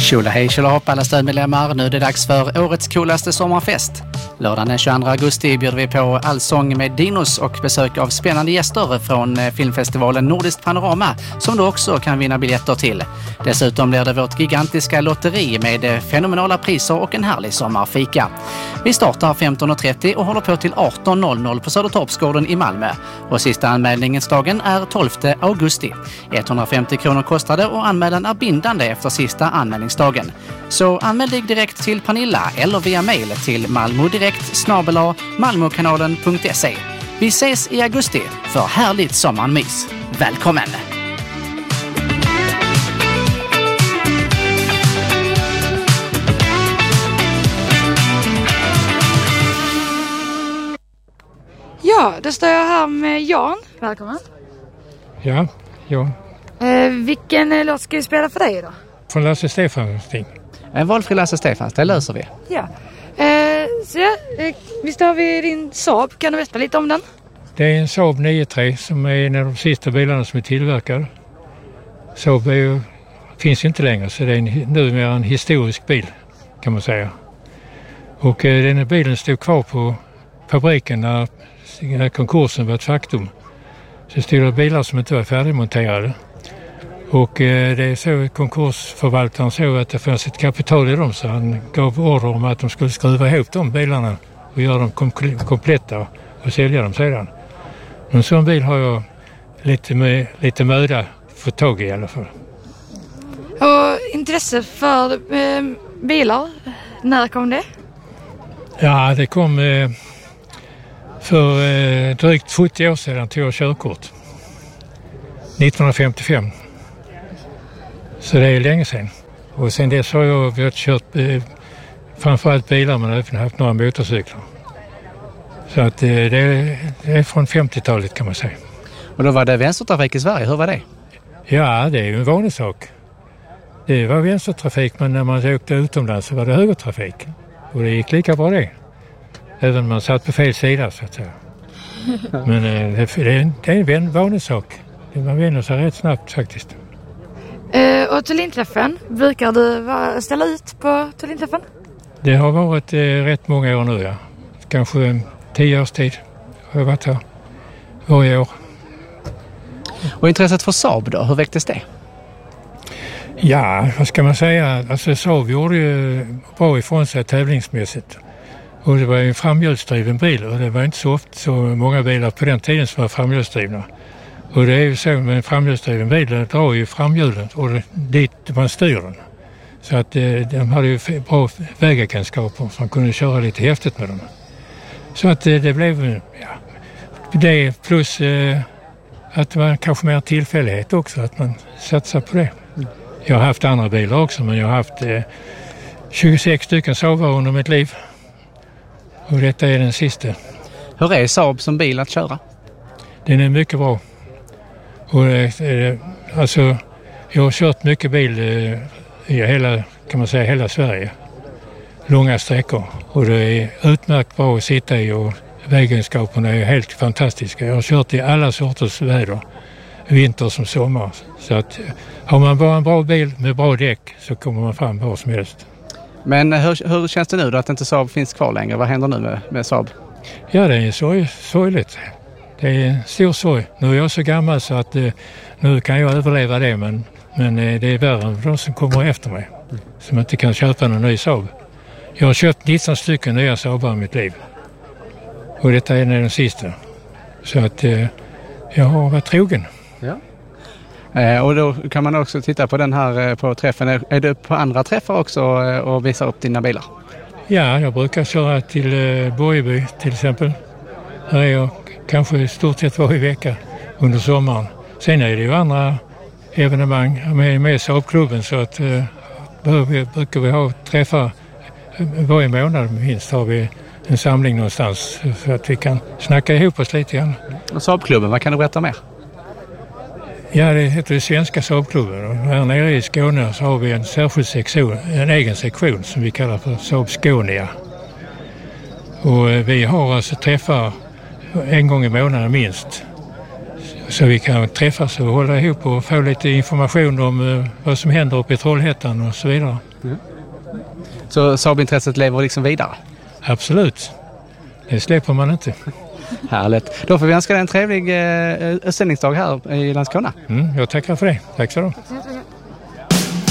Tjola hej, tjola hopp alla stödmedlemmar. Nu är det dags för årets coolaste sommarfest. Lördagen den 22 augusti bjuder vi på allsång med dinos och besök av spännande gäster från filmfestivalen Nordiskt Panorama som du också kan vinna biljetter till. Dessutom blir det vårt gigantiska lotteri med fenomenala priser och en härlig sommarfika. Vi startar 15.30 och håller på till 18.00 på Södertorpsgården i Malmö. Och sista anmälningsdagen är 12 augusti. 150 kronor kostade och anmälan är bindande efter sista anmälningsdagen. Så anmäl dig direkt till Pernilla eller via mail till malmodirekt@malmokanalen.se. Vi ses i augusti för härligt sommarmys. Välkommen! Ja, då står jag här med Jan. Välkommen. Ja. Vilken låt ska vi spela för dig då? Från Lasse Stefans ting. En valfri Lasse Stefans, det löser vi. Ja. Visst har vi din Saab, kan du berätta lite om den? Det är en Saab 9-3 som är en av de sista bilarna som är tillverkad. Saab finns inte längre, så det är numera en historisk bil kan man säga. Och den här bilen stod kvar på fabriken när konkursen var ett faktum. Så det stod bilar som inte var färdigmonterade. Och det är så konkursförvaltaren såg att det fanns ett kapital i dem, så han gav order om att de skulle skruva ihop de bilarna och göra dem kompletta och sälja dem sedan. En sån bil har jag lite möda fått tag i alla fall. Och intresse för bilar, när kom det? Ja, det kom för drygt 70 år sedan tog jag körkort. 1955. Så det är länge sedan. Och sen dess har jag kört framförallt bilar, men även haft några motorcyklar. Så att det är från 50-talet kan man säga. Och då var det vänstertrafik i Sverige, hur var det? Ja, det är ju en vanlig sak. Det var vänstertrafik, men när man åkte utomlands så var det högertrafik. Och det gick lika bra det. Även om man satt på fel sida så att säga. Men det är en vanlig sak. Man vinner sig rätt snabbt faktiskt. Och Tullinträffen, brukar du ställa ut på Tullinträffen? Det har varit rätt många år nu, ja. Kanske 10 års tid har jag varit här varje år. Och intresset för Saab då, hur väcktes det? Ja, vad ska man säga? Alltså Saab gjorde ju bra ifrån sig tävlingsmässigt. Och det var ju en framhjulsdriven bil och det var inte så ofta så många bilar på den tiden som var framhjulsdrivna. Och det är ju så med en framhjulsdriven bil, den drar ju framhjulen och dit man styr den. Så att de hade ju bra vägegenskaper som kunde köra lite häftigt med dem. Så att det blev det plus att det var kanske mer tillfällighet också att man satsar på det. Jag har haft andra bilar också, men jag har haft 26 stycken Saab under mitt liv. Och detta är den sista. Hur är Saab som bil att köra? Den är mycket bra. Och alltså, jag har kört mycket bil i hela Sverige. Långa sträckor. Och det är utmärkt bra att sitta i och vägegenskaperna är helt fantastiska. Jag har kört i alla sorters väder. Vinter som sommar. Så att har man bara en bra bil med bra däck så kommer man fram var som helst. Men hur känns det nu då att inte Saab finns kvar längre? Vad händer nu med Saab? Ja, det är sorgligt. Det är en stor sorg. Nu är jag så gammal så att nu kan jag överleva det, men det är värre än de som kommer efter mig. Som inte kan köpa någon ny Saab. Jag har köpt 19 stycken nya Saabar i mitt liv. Och detta är den sista. Så att jag har varit trogen. Ja. Och då kan man också titta på den här på träffen. Är du på andra träffar också och visar upp dina bilar? Ja, jag brukar köra till Borgeby till exempel. Här är jag kanske i stort sett varje vecka under sommaren. Sen är det ju andra evenemang med Saabklubben, så att brukar vi ha träffar varje månad minst, har vi en samling någonstans så att vi kan snacka ihop oss lite grann. Och Saabklubben, vad kan du berätta mer? Ja, det heter Svenska Saabklubben, och här nere i Skåne så har vi en särskild sektion, en egen sektion som vi kallar för Saab Skånia. Och vi har alltså träffar en gång i månaden minst. så vi kan träffas och hålla ihop och få lite information om vad som händer uppe i Trollhättan och så vidare. Mm. Så Saab-intresset lever liksom vidare? Absolut. Det släpper man inte. Härligt. Då får vi önska dig en trevlig utställningsdag här i Landskrona. Jag tackar för det. Tack så mycket.